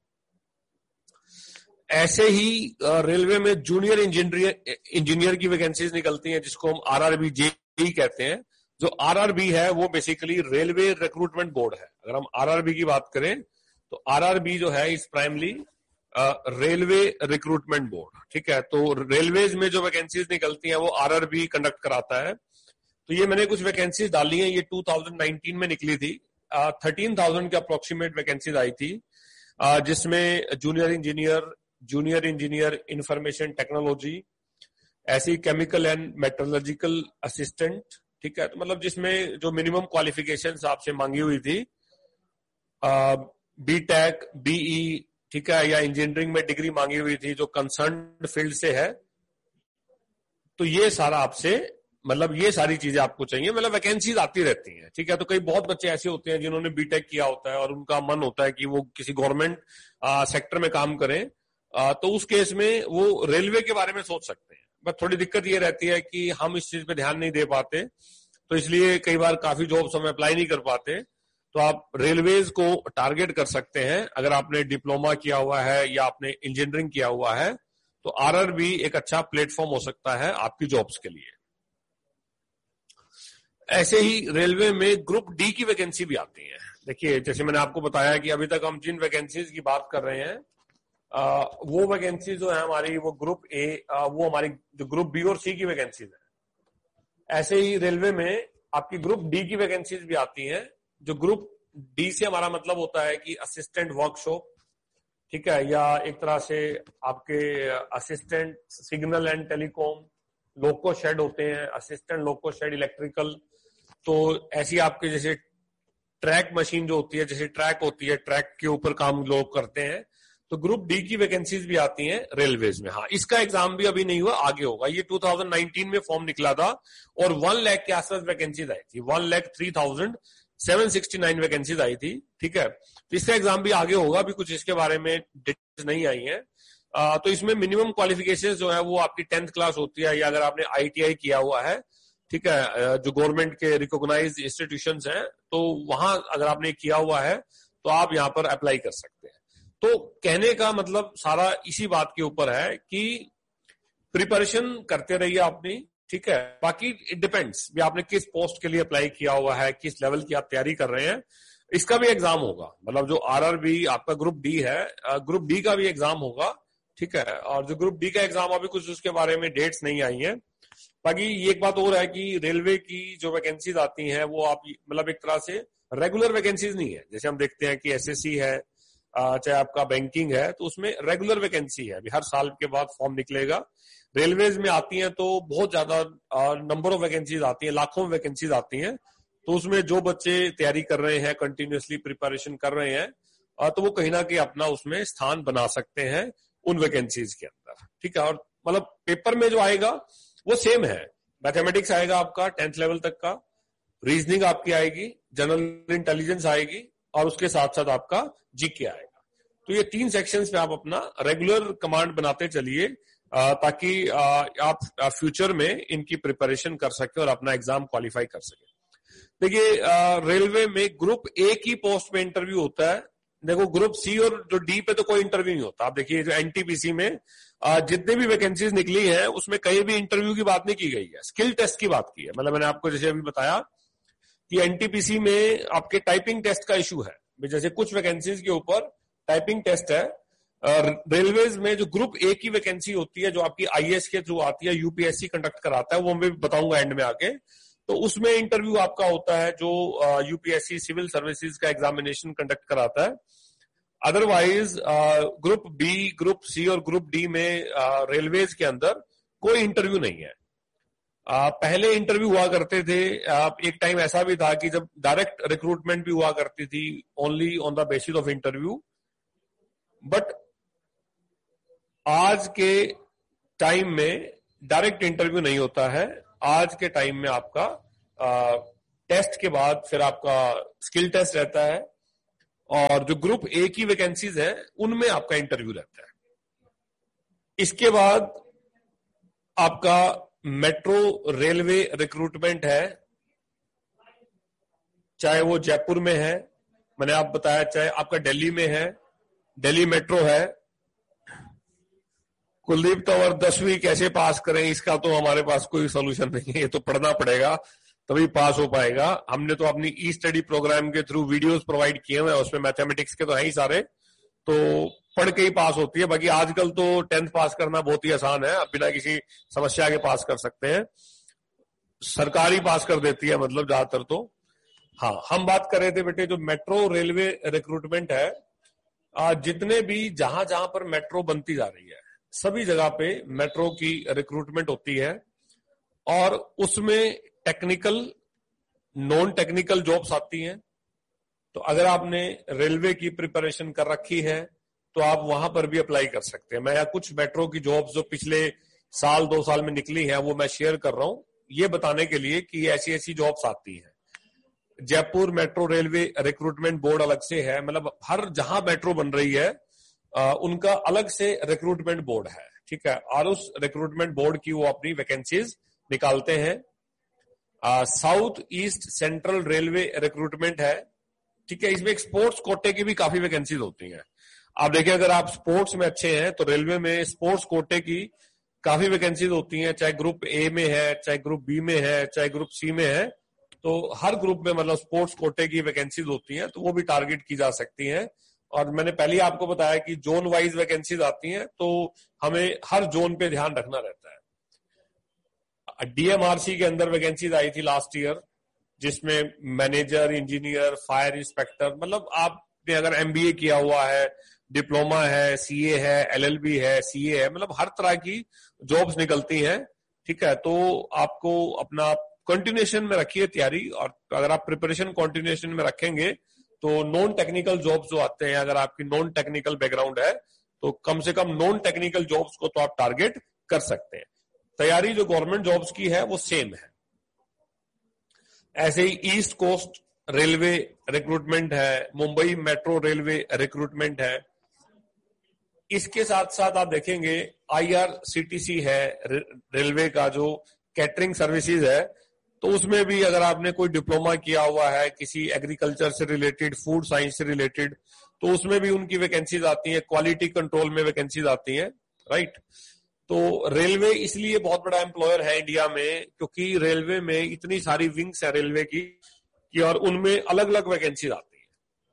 ऐसे ही रेलवे में जूनियर इंजीनियर की वैकेंसीज निकलती हैं, जिसको हम आरआरबी जेई कहते हैं। जो आरआरबी है वो बेसिकली रेलवे रिक्रूटमेंट बोर्ड है। अगर हम आरआरबी की बात करें तो आरआरबी जो है इस प्राइमली रेलवे रिक्रूटमेंट बोर्ड, ठीक है। तो रेलवेज में जो वैकेंसीज निकलती हैं वो आरआरबी कंडक्ट कराता है। तो ये मैंने कुछ वैकेंसीज डाली हैं, ये 2019 में निकली थी। 13,000 के अप्रोक्सीमेट वैकेंसीज आई थी, जिसमें जूनियर इंजीनियर इंफॉर्मेशन टेक्नोलॉजी, ऐसी केमिकल एंड मेट्रोलॉजिकल असिस्टेंट, ठीक है। तो मतलब जिसमें जो मिनिमम क्वालिफिकेशंस आपसे मांगी हुई थी, बीटेक, बीई, ठीक है, या इंजीनियरिंग में डिग्री मांगी हुई थी जो कंसर्न फील्ड से है। तो ये सारा आपसे मतलब ये सारी चीजें आपको चाहिए, मतलब वैकेंसीज आती रहती हैं, ठीक है। तो कई बहुत बच्चे ऐसे होते हैं जिन्होंने बीटेक किया होता है और उनका मन होता है कि वो किसी गवर्नमेंट सेक्टर में काम करें, तो उस केस में वो रेलवे के बारे में सोच सकते हैं। बट थोड़ी दिक्कत ये रहती है कि हम इस चीज पे ध्यान नहीं दे पाते, तो इसलिए कई बार काफी जॉब्स हम अप्लाई नहीं कर पाते। तो आप रेलवेज को टारगेट कर सकते हैं अगर आपने डिप्लोमा किया हुआ है या आपने इंजीनियरिंग किया हुआ है, तो आरआरबी एक अच्छा प्लेटफॉर्म हो सकता है आपकी जॉब्स के लिए। ऐसे ही रेलवे में ग्रुप डी की वैकेंसी भी आती है। देखिए, जैसे मैंने आपको बताया कि अभी तक हम जिन वैकेंसीज की बात कर रहे हैं, वो वैकेंसी जो है हमारी वो ग्रुप ए, वो हमारी जो ग्रुप बी और सी की वैकेंसीज है। ऐसे ही रेलवे में आपकी ग्रुप डी की वैकेंसीज भी आती हैं। जो ग्रुप डी से हमारा मतलब होता है कि असिस्टेंट वर्कशॉप, ठीक है, या एक तरह से आपके assistant signal and telecom, loco shed होते हैं, असिस्टेंट लोको शेड इलेक्ट्रिकल। तो ऐसी आपके जैसे ट्रैक मशीन जो होती है, जैसे ट्रैक होती है, ट्रैक के ऊपर काम लोग करते हैं, तो ग्रुप डी की वैकेंसीज भी आती हैं रेलवेज में। हाँ, इसका एग्जाम भी अभी नहीं हुआ, आगे होगा। ये 2019 में फॉर्म निकला था और 1 लाख के आसपास वैकेंसीज आई थी, 1,03,769 वैकेंसीज आई थी, ठीक है। तो इसका एग्जाम भी आगे होगा, अभी कुछ इसके बारे में डिटेल्स नहीं आई है। तो इसमें मिनिमम क्वालिफिकेशन जो है वो आपकी 10th क्लास होती है, या अगर आपने ITI किया हुआ है, ठीक है, जो गवर्नमेंट के रिकॉग्नाइज्ड इंस्टीट्यूशंस हैं, तो वहां अगर आपने किया हुआ है तो आप यहाँ पर अप्लाई कर सकते हैं। तो कहने का मतलब सारा इसी बात के ऊपर है कि प्रिपरेशन करते रहिए अपनी, ठीक है। बाकी इट डिपेंड्स भी आपने किस पोस्ट के लिए अप्लाई किया हुआ है, किस लेवल की आप तैयारी कर रहे हैं। इसका भी एग्जाम होगा, मतलब जो आरआरबी आपका ग्रुप डी है, ग्रुप डी का भी एग्जाम होगा, ठीक है। और जो ग्रुप डी का एग्जाम अभी कुछ उसके बारे में डेट्स नहीं आई है। बाकी ये एक बात और है कि रेलवे की जो वैकेंसीज आती हैं वो आप मतलब एक तरह से रेगुलर वैकेंसीज नहीं है। जैसे हम देखते हैं कि एसएससी है, चाहे आपका बैंकिंग है, तो उसमें रेगुलर वैकेंसी है, अभी हर साल के बाद फॉर्म निकलेगा। रेलवेज में आती हैं तो बहुत ज्यादा नंबर ऑफ वैकेंसीज आती है, लाखों वैकेंसीज आती हैं। तो उसमें जो बच्चे तैयारी कर रहे हैं, कंटिन्यूअसली प्रिपरेशन कर रहे हैं, तो वो कहीं ना कहीं अपना उसमें स्थान बना सकते हैं उन वैकेंसीज के अंदर, ठीक है। और मतलब पेपर में जो आएगा वो सेम है, मैथमेटिक्स आएगा आपका 10th लेवल तक का, रीजनिंग आपकी आएगी, जनरल इंटेलिजेंस आएगी, और उसके साथ साथ आपका जीके आएगा। तो ये 3 सेक्शंस पे आप अपना रेगुलर कमांड बनाते चलिए, ताकि आप फ्यूचर में इनकी प्रिपरेशन कर सके और अपना एग्जाम क्वालिफाई कर सके। देखिए, रेलवे में ग्रुप ए की पोस्ट पे इंटरव्यू होता है। देखो, ग्रुप सी और जो डी पे तो कोई इंटरव्यू नहीं होता। आप देखिए, जो एनटीपीसी में जितने भी वैकेंसीज निकली है उसमें कहीं भी इंटरव्यू की बात नहीं की गई है, स्किल टेस्ट की बात की है। मतलब मैंने आपको जैसे अभी बताया कि एनटीपीसी में आपके टाइपिंग टेस्ट का इशू है, जैसे कुछ वैकेंसीज के ऊपर टाइपिंग टेस्ट है। रेलवेज में जो ग्रुप ए की वैकेंसी होती है, जो आपकी आईएएस के थ्रू आती है, यूपीएससी कंडक्ट कराता है, वो मैं बताऊंगा एंड में आके। तो उसमें इंटरव्यू आपका होता है जो यूपीएससी सिविल सर्विसेज का एग्जामिनेशन कंडक्ट कराता है। Otherwise group B, group C और ग्रुप डी में रेलवेज के अंदर कोई इंटरव्यू नहीं है। पहले इंटरव्यू हुआ करते थे, एक टाइम ऐसा भी था कि जब डायरेक्ट रिक्रूटमेंट भी हुआ करती थी only on the basis of interview. But आज के टाइम में डायरेक्ट इंटरव्यू नहीं होता है। आज के टाइम में आपका टेस्ट के बाद फिर आपका स्किल टेस्ट रहता है, और जो ग्रुप ए की वैकेंसीज है उनमें आपका इंटरव्यू रहता है। इसके बाद आपका मेट्रो रेलवे रिक्रूटमेंट है, चाहे वो जयपुर में है, मैंने आप बताया, चाहे आपका दिल्ली में है, दिल्ली मेट्रो है। कुलदीप तंवर 10वीं कैसे पास करें, इसका तो हमारे पास कोई सोल्यूशन नहीं है, ये तो पढ़ना पड़ेगा तभी पास हो पाएगा। हमने तो अपनी ई स्टडी प्रोग्राम के थ्रू वीडियोस प्रोवाइड किए हुए हैं, उसमें मैथमेटिक्स के तो है ही सारे, तो पढ़ के ही पास होती है। बाकी आजकल तो 10th पास करना बहुत ही आसान है, आप बिना किसी समस्या के पास कर सकते हैं, सरकारी पास कर देती है मतलब ज्यादातर तो। हाँ, हम बात कर रहे थे बेटे जो मेट्रो रेलवे रिक्रूटमेंट है, जितने भी जहां जहां पर मेट्रो बनती जा रही है सभी जगह पे मेट्रो की रिक्रूटमेंट होती है, और उसमें टेक्निकल नॉन टेक्निकल जॉब्स आती हैं। तो अगर आपने रेलवे की प्रिपरेशन कर रखी है तो आप वहां पर भी अप्लाई कर सकते हैं। मैं कुछ मेट्रो की जॉब्स जो पिछले साल 2 साल में निकली है वो मैं शेयर कर रहा हूं, ये बताने के लिए कि ऐसी ऐसी जॉब्स आती हैं। Jaipur metro railway recruitment board अलग से है, मतलब हर जहां मेट्रो बन रही है उनका अलग से रिक्रूटमेंट बोर्ड है, ठीक है, और उस रिक्रूटमेंट बोर्ड की वो अपनी वैकेंसीज निकालते हैं। South east central railway recruitment है, ठीक है, इसमें स्पोर्ट्स कोटे की भी काफी वैकेंसीज होती हैं। आप देखिए अगर आप स्पोर्ट्स में अच्छे हैं तो रेलवे में स्पोर्ट्स कोटे की काफी वैकेंसीज होती हैं, चाहे ग्रुप ए में है, चाहे ग्रुप बी में है, चाहे ग्रुप सी में है, तो हर ग्रुप में मतलब स्पोर्ट्स कोटे की वैकेंसीज होती हैं, तो वो भी टारगेट की जा सकती हैं। और मैंने पहले ही आपको बताया कि जोन वाइज वैकेंसीज आती हैं, तो हमें हर जोन पे ध्यान रखना रहता है। डीएमआरसी के अंदर वैकेंसीज आई थी लास्ट ईयर, जिसमें मैनेजर, इंजीनियर, फायर इंस्पेक्टर, मतलब आपने अगर एमबीए किया हुआ है, डिप्लोमा है, सीए है, एलएलबी है, सीए है, मतलब हर तरह की जॉब्स निकलती हैं, ठीक है। तो आपको अपना कंटिन्यूएशन में रखिए तैयारी, और अगर आप प्रिपरेशन कंटिन्यूएशन में रखेंगे तो नॉन टेक्निकल जॉब्स जो आते हैं, अगर आपकी नॉन टेक्निकल बैकग्राउंड है तो कम से कम नॉन टेक्निकल जॉब्स को तो आप टारगेट कर सकते हैं। तैयारी जो गवर्नमेंट जॉब्स की है वो सेम है। ऐसे ही ईस्ट कोस्ट रेलवे रिक्रूटमेंट है, मुंबई मेट्रो रेलवे रिक्रूटमेंट है। इसके साथ साथ आप देखेंगे आईआरसीटीसी है रेलवे का, जो कैटरिंग सर्विसेज है, तो उसमें भी अगर आपने कोई डिप्लोमा किया हुआ है किसी एग्रीकल्चर से रिलेटेड, फूड साइंस से रिलेटेड, तो उसमें भी उनकी वैकेंसीज आती हैं, क्वालिटी कंट्रोल में वैकेंसीज आती हैं, राइट। तो रेलवे इसलिए बहुत बड़ा एम्प्लॉयर है इंडिया में, क्योंकि रेलवे में इतनी सारी विंग्स है रेलवे की कि और उनमें अलग अलग वैकेंसीज आती है।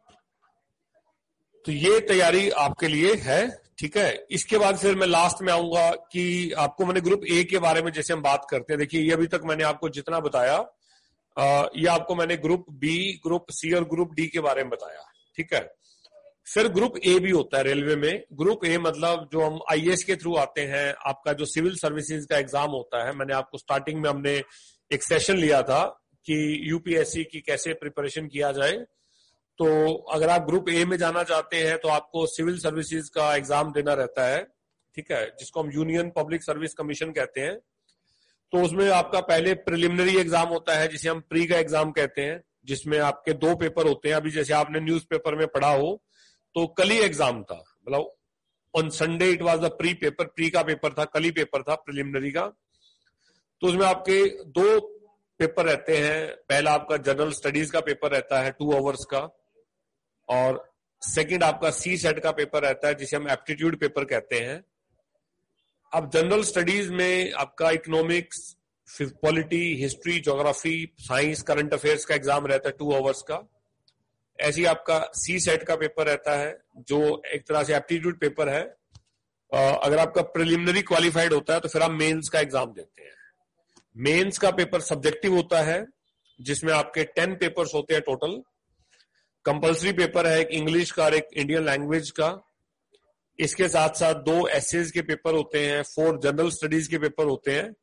तो ये तैयारी आपके लिए है, ठीक है। इसके बाद फिर मैं लास्ट में आऊंगा कि आपको मैंने ग्रुप ए के बारे में जैसे हम बात करते हैं, देखिए ये अभी तक मैंने आपको जितना बताया, ये आपको मैंने ग्रुप बी, ग्रुप सी और ग्रुप डी के बारे में बताया, ठीक है। फिर ग्रुप ए भी होता है रेलवे में। ग्रुप ए मतलब जो हम आईएएस के थ्रू आते हैं, आपका जो सिविल सर्विसेज का एग्जाम होता है, मैंने आपको स्टार्टिंग में हमने एक सेशन लिया था कि यूपीएससी की कैसे प्रिपरेशन किया जाए। तो अगर आप ग्रुप ए में जाना चाहते हैं तो आपको सिविल सर्विसेज का एग्जाम देना रहता है, ठीक है, जिसको हम यूनियन पब्लिक सर्विस कमीशन कहते हैं। तो उसमें आपका पहले प्रिलिमिनरी एग्जाम होता है जिसे हम प्री का एग्जाम कहते हैं, जिसमें आपके 2 पेपर होते हैं। अभी जैसे आपने न्यूज़पेपर में पढ़ा हो तो कल ही एग्जाम था, मतलब on Sunday it was the pre paper, pre का पेपर था, कल ही पेपर था प्रिलिमिनरी का। तो उसमें आपके 2 पेपर रहते हैं। पहला आपका जनरल स्टडीज का पेपर रहता है 2 आवर्स का, और सेकंड आपका सी सेट का पेपर रहता है जिसे हम एप्टीट्यूड पेपर कहते हैं। अब जनरल स्टडीज में आपका economics, polity, history, geography, science, current affairs का एग्जाम रहता है 2 आवर्स का। ऐसे ही आपका सी सेट का पेपर रहता है जो एक तरह से एप्टीट्यूड पेपर है। अगर आपका प्रिलिमिनरी क्वालिफाइड होता है तो फिर आप मेंस का एग्जाम देते हैं। मेंस का पेपर सब्जेक्टिव होता है जिसमें आपके 10 पेपर्स होते हैं टोटल। कंपल्सरी पेपर है एक इंग्लिश का और एक इंडियन लैंग्वेज का। इसके साथ साथ 2 एसेज के पेपर होते हैं, 4 जनरल स्टडीज के पेपर होते हैं,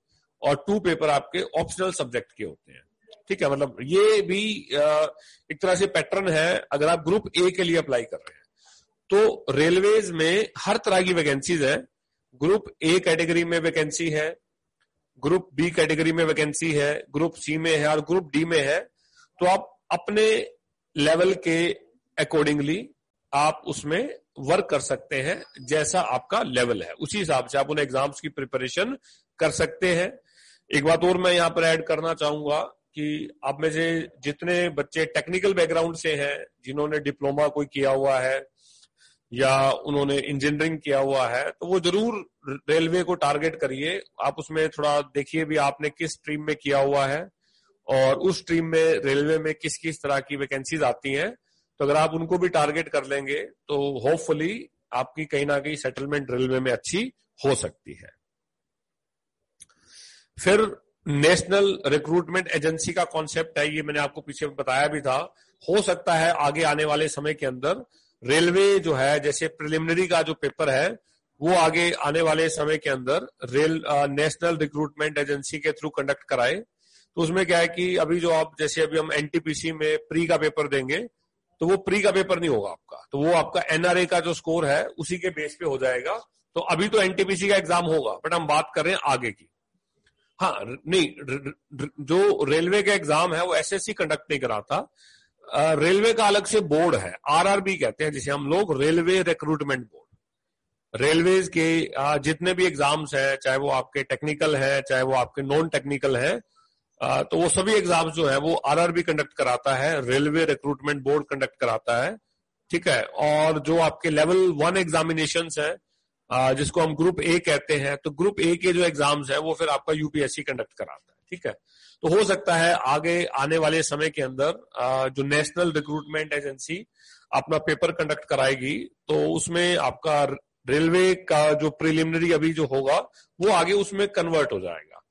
और 2 पेपर आपके ऑप्शनल सब्जेक्ट के होते हैं। ठीक है, मतलब ये भी एक तरह से पैटर्न है अगर आप ग्रुप ए के लिए अप्लाई कर रहे हैं। तो रेलवेज में हर तरह की वैकेंसीज है। ग्रुप ए कैटेगरी में वैकेंसी है, ग्रुप बी कैटेगरी में वैकेंसी है, ग्रुप सी में है और ग्रुप डी में है। तो आप अपने लेवल के अकॉर्डिंगली आप उसमें वर्क कर सकते हैं, जैसा आपका लेवल है उसी हिसाब से आप उन एग्जाम्स की प्रिपरेशन कर सकते हैं। एक बात और मैं यहां पर ऐड करना चाहूंगा कि आप में से जितने बच्चे टेक्निकल बैकग्राउंड से हैं, जिन्होंने डिप्लोमा कोई किया हुआ है या उन्होंने इंजीनियरिंग किया हुआ है, तो वो जरूर रेलवे को टारगेट करिए। आप उसमें थोड़ा देखिए भी आपने किस स्ट्रीम में किया हुआ है और उस स्ट्रीम में रेलवे में किस किस तरह की वैकेंसीज आती हैं। तो अगर आप उनको भी टारगेट कर लेंगे तो होपफुली आपकी कहीं ना कहीं सेटलमेंट रेलवे में अच्छी हो सकती है। फिर नेशनल रिक्रूटमेंट एजेंसी का कॉन्सेप्ट है, ये मैंने आपको पीछे बताया भी था। हो सकता है आगे आने वाले समय के अंदर रेलवे जो है, जैसे प्रिलिमिनरी का जो पेपर है वो आगे आने वाले समय के अंदर नेशनल रिक्रूटमेंट एजेंसी के थ्रू कंडक्ट कराए। तो उसमें क्या है कि अभी जो आप जैसे अभी हम एनटीपीसी में प्री का पेपर देंगे तो वो प्री का पेपर नहीं होगा आपका, तो वो आपका एनआरए का जो स्कोर है उसी के बेस पे हो जाएगा। तो अभी तो एनटीपीसी का एग्जाम होगा, बट हम बात कर रहे हैं आगे की। हाँ नहीं, जो रेलवे का एग्जाम है वो एसएससी कंडक्ट नहीं कराता, रेलवे का अलग से बोर्ड है, आरआरबी कहते हैं जिसे हम लोग, रेलवे रिक्रूटमेंट बोर्ड। रेलवेज के जितने भी एग्जाम्स हैं, चाहे वो आपके टेक्निकल है चाहे वो आपके नॉन टेक्निकल है, तो वो सभी एग्जाम्स जो है वो आरआरबी कंडक्ट कराता है, रेलवे रिक्रूटमेंट बोर्ड कंडक्ट कराता है। ठीक है, और जो आपके लेवल 1 एग्जामिनेशंस है जिसको हम ग्रुप ए कहते हैं, तो ग्रुप ए के जो एग्जाम्स है वो फिर आपका यूपीएससी कंडक्ट कराता है। ठीक है, तो हो सकता है आगे आने वाले समय के अंदर जो नेशनल रिक्रूटमेंट एजेंसी अपना पेपर कंडक्ट कराएगी तो उसमें आपका रेलवे का जो प्रिलिमिनरी अभी जो होगा वो आगे उसमें कन्वर्ट हो जाएगा।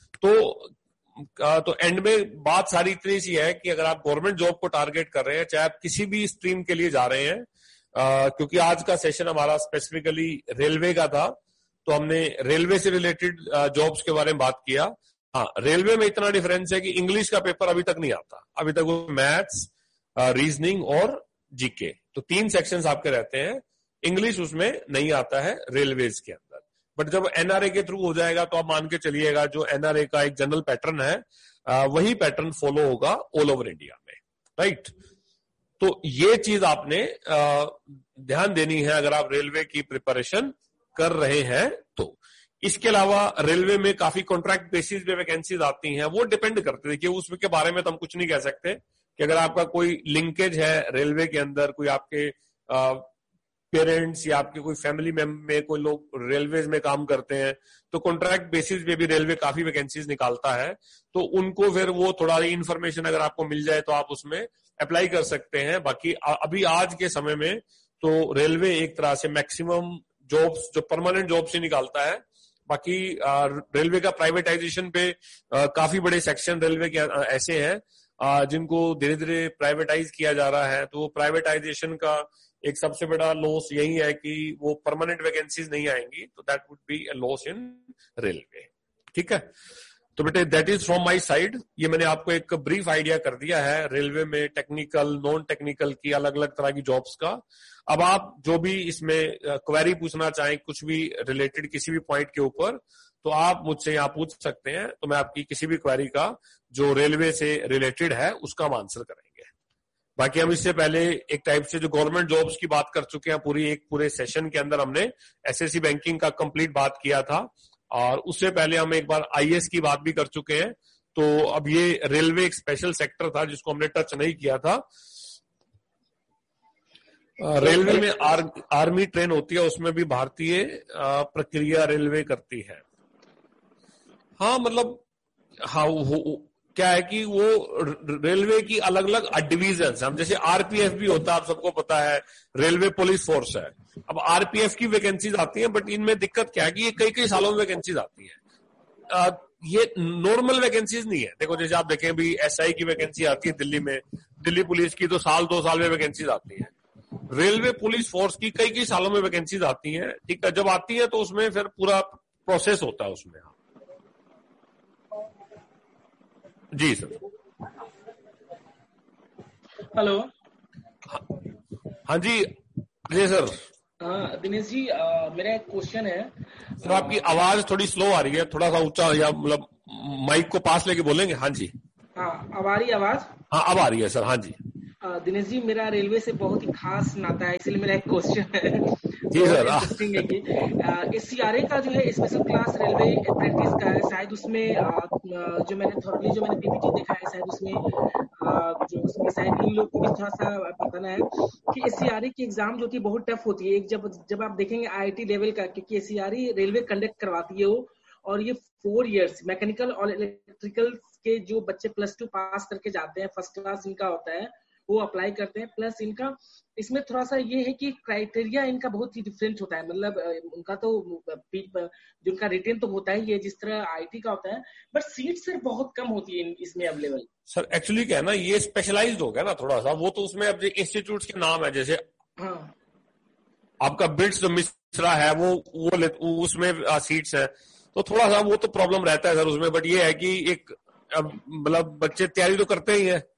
तो एंड में बात सारी इतनी सी है कि अगर आप गवर्नमेंट जॉब को टारगेट कर रहे हैं, चाहे आप किसी भी स्ट्रीम के लिए जा रहे हैं, क्योंकि आज का सेशन हमारा स्पेसिफिकली रेलवे का था, तो हमने रेलवे से रिलेटेड जॉब्स के बारे में बात किया। हाँ, रेलवे में इतना डिफरेंस है कि इंग्लिश का पेपर अभी तक नहीं आता, अभी तक वो मैथ्स, रीजनिंग और जीके, तो 3 सेक्शंस आपके रहते हैं। इंग्लिश उसमें नहीं आता है रेलवेज के अंदर, बट जब एनआरए के थ्रू हो जाएगा तो आप मान के चलिएगा जो एनआरए का एक जनरल पैटर्न है वही पैटर्न फॉलो होगा ऑल ओवर इंडिया में। राइट, तो ये चीज आपने ध्यान देनी है अगर आप रेलवे की प्रिपरेशन कर रहे हैं तो। इसके अलावा रेलवे में काफी कॉन्ट्रैक्ट बेसिस पे वैकेंसीज आती हैं, वो डिपेंड करते हैं। देखिए उसके बारे में तो हम कुछ नहीं कह सकते कि अगर आपका कोई लिंकेज है रेलवे के अंदर, कोई आपके पेरेंट्स या आपके कोई फैमिली में कोई लोग रेलवेज में काम करते हैं, तो कॉन्ट्रैक्ट बेसिस पे भी रेलवे काफी वैकेंसीज निकालता है, तो उनको फिर वो थोड़ा इन्फॉर्मेशन अगर आपको मिल जाए तो आप उसमें अप्लाई कर सकते हैं। बाकी अभी आज के समय में तो रेलवे एक तरह से मैक्सिमम जॉब्स जो परमानेंट जॉब्स ही निकालता है। बाकी रेलवे का प्राइवेटाइजेशन पे काफी बड़े सेक्शन रेलवे के ऐसे हैं जिनको धीरे धीरे प्राइवेटाइज किया जा रहा है। तो वो प्राइवेटाइजेशन का एक सबसे बड़ा लॉस यही है कि वो परमानेंट वैकेंसीज नहीं आएंगी, तो that would be a loss in railway. ठीक है, तो बेटे that is from my side. ये मैंने आपको एक ब्रीफ आइडिया कर दिया है रेलवे में टेक्निकल नॉन टेक्निकल की अलग अलग तरह की जॉब्स का। अब आप जो भी इसमें क्वेरी पूछना चाहें कुछ भी रिलेटेड किसी भी पॉइंट के ऊपर, तो आप मुझसे यहाँ पूछ सकते हैं, तो मैं आपकी किसी भी क्वेरी का जो रेलवे से रिलेटेड है उसका हम आंसर करेंगे। बाकी हम इससे पहले एक टाइप से जो गवर्नमेंट जॉब्स की बात कर चुके हैं, पूरे सेशन के अंदर हमने एसएससी बैंकिंग का कंप्लीट बात किया था, और उससे पहले हम एक बार आईएएस की बात भी कर चुके हैं। तो अब ये रेलवे एक स्पेशल सेक्टर था जिसको हमने टच नहीं किया था। रेलवे में आर्मी ट्रेन होती है, उसमें भी भारतीय प्रक्रिया रेलवे करती है। हाँ मतलब हाँ क्या है कि वो रेलवे की अलग अलग डिवीजन, हम जैसे आरपीएफ भी होता है, आप सबको पता है, रेलवे पुलिस फोर्स है। अब आरपीएफ की वैकेंसीज आती हैं, बट इनमें दिक्कत क्या है कि ये कई कई सालों में वैकेंसीज आती हैं। ये नॉर्मल वैकेंसीज नहीं है। देखो जैसे आप देखें भी एसआई की वैकेंसी आती है दिल्ली में, दिल्ली पुलिस की तो 2 साल में वैकेंसीज आती है। रेलवे पुलिस फोर्स की कई कई सालों में वैकेंसीज आती हैं। ठीक है, जब आती है तो उसमें फिर पूरा प्रोसेस होता है उसमें। जी सर। हेलो। हाँ जी अजय सर। दिनेश जी, मेरा एक क्वेश्चन है। सर आपकी आवाज थोड़ी स्लो आ रही है, थोड़ा सा ऊंचा या मतलब माइक को पास लेके बोलेंगे। हाँ जी। हाँ, अब आ रही है आवाज? हाँ अब आ रही है सर। हाँ जी। दिनेश जी, मेरा रेलवे से बहुत ही खास नाता है, इसलिए मेरा एक क्वेश्चन है। जी बहुत सर। इंटरेस्टिंग है कि SCRA का जो है स्पेशल क्लास रेलवे अप्रेंटिस का है, शायद उसमें जो मैंने PPT देखा है, शायद उसमें जो उसमें शायद इन लोग को भी थोड़ा सा बताना है कि SCRA की एग्जाम जो होती है बहुत टफ होती है। एक जब आप देखेंगे IIT लेवल का, क्योंकि SCRA रेलवे कंडक्ट करवाती है वो, और ये 4 इयर्स मैकेनिकल और इलेक्ट्रिकल के जो बच्चे +2 पास करके जाते हैं, फर्स्ट क्लास इनका होता है, वो अप्लाई करते हैं। प्लस इनका इसमें थोड़ा सा ये है कि क्राइटेरिया इनका बहुत ही डिफरेंट होता है। मतलब उनका तो जो उनका रिटेन तो होता ही है जिस तरह IT का होता है, बट सीट सर बहुत कम होती है इसमें अवेलेबल। सर एक्चुअली क्या है ना, ये स्पेशलाइज्ड हो गया ना थोड़ा सा। वो तो उसमें अब इंस्टीट्यूट के नाम है, जैसे हाँ, आपका बिट्स जो मिश्रा है वो उसमें सीट्स है, तो थोड़ा सा वो तो प्रॉब्लम रहता है सर उसमें। बट ये है कि एक मतलब बच्चे तैयारी तो करते ही है।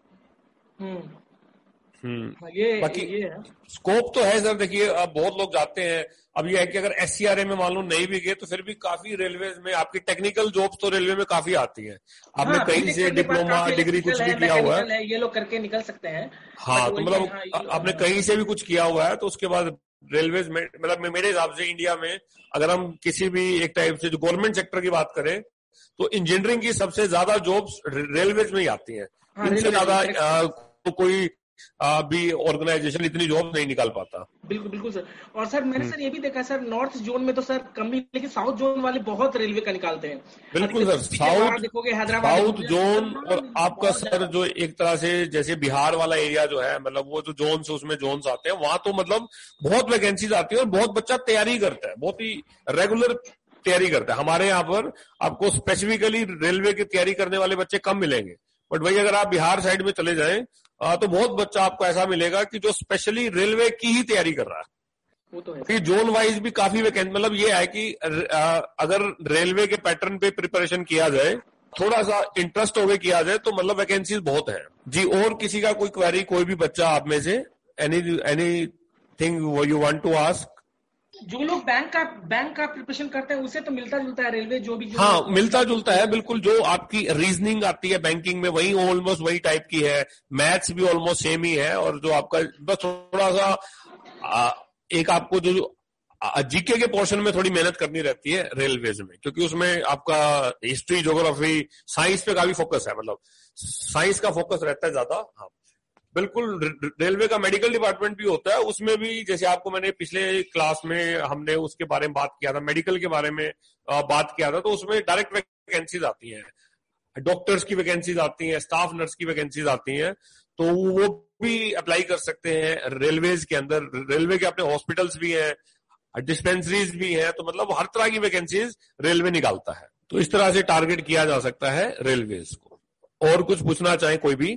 बाकी ये है। स्कोप तो है सर। देखिए अब बहुत लोग जाते हैं। अब ये है कि अगर SCRA में मान लो नहीं भी गए तो फिर भी काफी रेलवे में आपकी टेक्निकल जॉब्स तो रेलवे में काफी आती हैं। आपने हाँ, कहीं बीटेक से करने के बाद डिप्लोमा काफी डिग्री कुछ इलेक्ट्रिकल भी है, किया हुआ है, मैकेनिकल है, ये लोग करके निकल सकते हैं। बट हाँ तो वही है, हाँ, मतलब आपने कहीं से भी कुछ किया हुआ है तो उसके बाद रेलवे में, मतलब मेरे हिसाब से इंडिया में अगर हम किसी भी एक टाइप से जो गवर्नमेंट सेक्टर की बात करें तो इंजीनियरिंग की सबसे ज्यादा जॉब्स रेलवेज में ही आती हैं। हाँ, इनसे रेलवे ज्यादा में तो कोई भी ऑर्गेनाइजेशन इतनी जॉब नहीं निकाल पाता। बिल्कुल बिल्कुल सर। और सर मैंने सर ये भी देखा सर, नॉर्थ जोन में तो सर कम ही, लेकिन साउथ जोन वाले बहुत रेलवे का निकालते हैं। बिल्कुल अधिकतर सर। विजयवाड़ा साउथ देखोगे, हैदराबाद साउथ देखोगे, जोन और आपका बहुत सर ज्यादा। जो एक तरह से जैसे बिहार वाला एरिया जो है, मतलब वो जो जोन्स उसमें जोन्स आते हैं, वहां तो मतलब बहुत वैकेंसीज आती है और बहुत बच्चा तैयारी करता है, बहुत ही रेगुलर तैयारी करता है। हमारे यहाँ पर आपको स्पेसिफिकली रेलवे की तैयारी करने वाले बच्चे कम मिलेंगे। बट वही अगर आप बिहार साइड में चले जाएं तो बहुत बच्चा आपको ऐसा मिलेगा कि जो स्पेशली रेलवे की ही तैयारी कर रहा है। वो तो है कि जोन वाइज भी काफी वैकेंसी, मतलब ये है कि अगर रेलवे के पैटर्न पे प्रिपरेशन किया जाए, थोड़ा सा इंटरेस्ट हो गए किया जाए, तो मतलब वैकेंसीज बहुत है जी। और किसी का कोई क्वेरी, कोई भी बच्चा आप में से any thing you want to ask? जो लोग बैंक का प्रिपरेशन करते हैं उसे तो मिलता जुलता है रेलवे, जो भी जो हाँ मिलता जुलता है बिल्कुल। जो आपकी रीजनिंग आती है बैंकिंग में वही ऑलमोस्ट वही टाइप की है, मैथ्स भी ऑलमोस्ट सेम ही है। और जो आपका बस थोड़ा सा एक आपको जो जीके के पोर्शन में थोड़ी मेहनत करनी रहती है रेलवेज में, क्योंकि उसमें आपका हिस्ट्री, ज्योग्राफी, साइंस पे काफी फोकस है, मतलब साइंस का फोकस रहता है ज्यादा। हाँ बिल्कुल। रेलवे का मेडिकल डिपार्टमेंट भी होता है, उसमें भी जैसे आपको मैंने पिछले क्लास में हमने उसके बारे में बात किया था, मेडिकल के बारे में बात किया था, तो उसमें डायरेक्ट वैकेंसीज आती हैं, डॉक्टर्स की वैकेंसीज आती हैं, स्टाफ नर्स की वैकेंसीज आती हैं, तो वो भी अप्लाई कर सकते हैं रेलवेज के अंदर। रेलवे के अपने हॉस्पिटल्स भी हैं, डिस्पेंसरीज भी हैं, तो मतलब हर तरह की वैकेंसीज रेलवे निकालता है। तो इस तरह से टारगेट किया जा सकता है रेलवेज को। और कुछ पूछना चाहें कोई भी?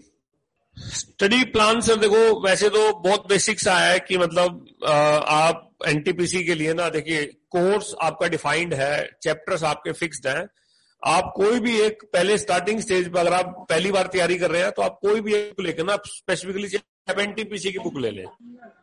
स्टडी प्लान सर देखो, वैसे तो बहुत बेसिक सा है कि मतलब आप NTPC के लिए ना, देखिए कोर्स आपका डिफाइंड है, चैप्टर्स आपके फिक्स्ड हैं। आप कोई भी एक पहले स्टार्टिंग स्टेज पर अगर आप पहली बार तैयारी कर रहे हैं तो आप कोई भी एक बुक लेकर ना, स्पेसिफिकली NTPC की बुक ले लें।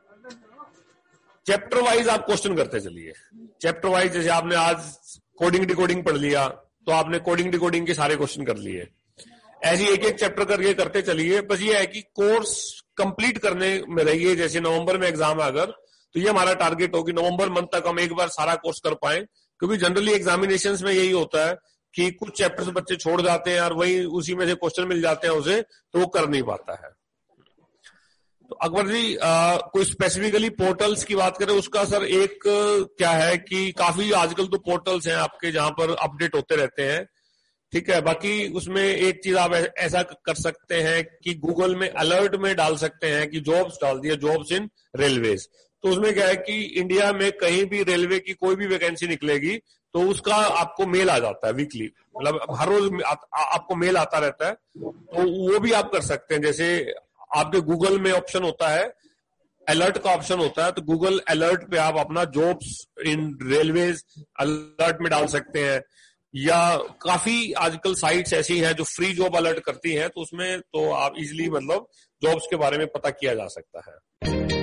चैप्टर वाइज आप क्वेश्चन करते चलिए। चैप्टर वाइज जैसे आपने आज कोडिंग डिकोडिंग पढ़ लिया तो आपने कोडिंग डिकोडिंग के सारे क्वेश्चन कर लिए, ऐसे एक एक चैप्टर करके करते चलिए। बस ये है कि कोर्स कंप्लीट करने में रहिए। जैसे नवंबर में एग्जाम है अगर, तो ये हमारा टारगेट हो कि नवंबर मंथ तक हम एक बार सारा कोर्स कर पाए, क्योंकि जनरली एग्जामिनेशंस में यही होता है कि कुछ चैप्टर्स बच्चे छोड़ जाते हैं और वही उसी में से क्वेश्चन मिल जाते हैं उसे, तो वो कर नहीं पाता है। तो अकबर जी कोई स्पेसिफिकली पोर्टल्स की बात करें, उसका सर एक क्या है कि काफी आजकल तो पोर्टल्स हैं आपके जहां पर अपडेट होते रहते हैं, ठीक है। बाकी उसमें एक चीज आप ऐसा कर सकते हैं कि गूगल में अलर्ट में डाल सकते हैं कि जॉब्स डाल दिए, जॉब्स इन रेलवेज। तो उसमें क्या है कि इंडिया में कहीं भी रेलवे की कोई भी वैकेंसी निकलेगी तो उसका आपको मेल आ जाता है वीकली, मतलब हर रोज आपको मेल आता रहता है। तो वो भी आप कर सकते हैं। जैसे आपके गूगल में ऑप्शन होता है, अलर्ट का ऑप्शन होता है, तो गूगल अलर्ट पे आप अपना जॉब्स इन रेलवेज अलर्ट में डाल सकते हैं। या काफी आजकल साइट्स ऐसी हैं जो फ्री जॉब अलर्ट करती हैं, तो उसमें तो आप इजीली मतलब जॉब्स के बारे में पता किया जा सकता है।